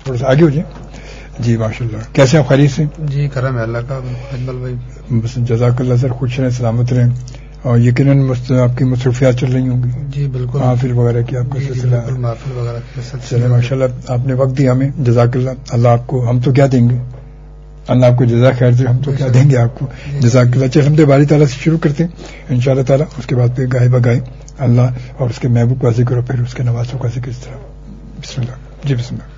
थोड़ा सा आगे हो जाए जी। माशाल्लाह, कैसे आप? खैरियत से जी, करम है अल्लाह का अजमल भाई। बस जज़ाकल्लाह सर, खुश रहें, सलामत रहें। और यकीनन आपकी मसरूफियात चल रही होंगी जी बिल्कुल, महफिल वगैरह की आपका सिलसिला है। महफिल वगैरह के सिलसिले। चले माशाल्लाह, आपने वक्त दिया हमें, जज़ाकल्लाह। अल्लाह आपको, हम तो क्या देंगे, अल्लाह आपको जज़ा खैर दे, हम तो क्या देंगे आपको, जज़ाकल्लाह। चलिए हम बारी ताला से शुरू करते हैं इंशाअल्लाह ताला, उसके बाद फिर गाए बगाए अल्लाह और उसके महबूब का जिक्र और फिर उसके नवासों का जिक्र इस तरह। बिस्मिल्लाह जी, बिस्मिल्लाह।